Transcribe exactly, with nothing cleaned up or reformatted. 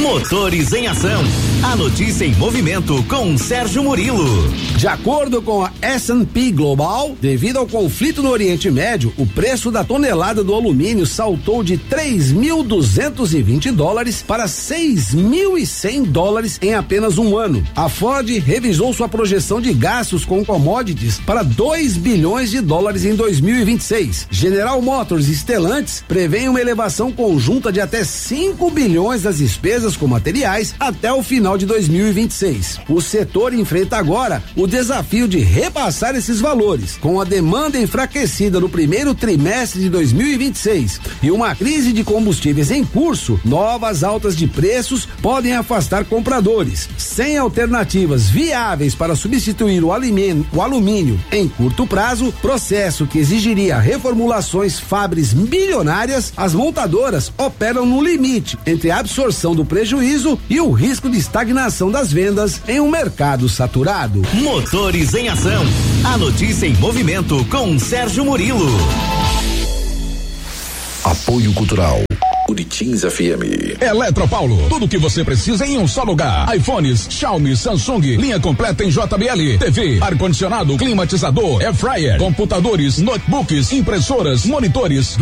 Motores em Ação. A notícia em movimento com Sérgio Murilo. De acordo com a S and P Global, devido ao conflito no Oriente Médio, o preço da tonelada do alumínio saltou de três mil duzentos e vinte dólares para seis mil e cem dólares em apenas um ano. A Ford revisou sua projeção de gastos com commodities para dois bilhões de dólares em dois mil e vinte e seis. General Motors e Stellantis prevêem uma elevação conjunta de até cinco bilhões das despesas com materiais até o final de dois mil e vinte e seis. O setor enfrenta agora o desafio de repassar esses valores. Com a demanda enfraquecida no primeiro trimestre de dois mil e vinte e seis e uma crise de combustíveis em curso, novas altas de preços podem afastar compradores. Sem alternativas viáveis para substituir o alumínio, o alumínio em curto prazo, processo que exigiria reformulações fábricas milionárias, as montadoras operam no limite entre a absorção do prejuízo e o risco de estagnação das vendas em um mercado saturado. Motores em Ação. A notícia em movimento com Sérgio Murilo. Apoio Cultural Uritins F M. Eletropaulo, tudo o que você precisa em um só lugar. iPhones, Xiaomi, Samsung, linha completa em J B L, T V, ar-condicionado, climatizador, air fryer, computadores, notebooks, impressoras, monitores,